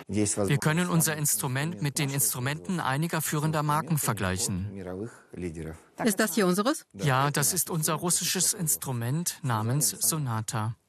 Wir können unser Instrument mit den Instrumenten einiger führender Marken vergleichen. Ist das hier unseres? Ja, das ist unser russisches Instrument namens Sonata.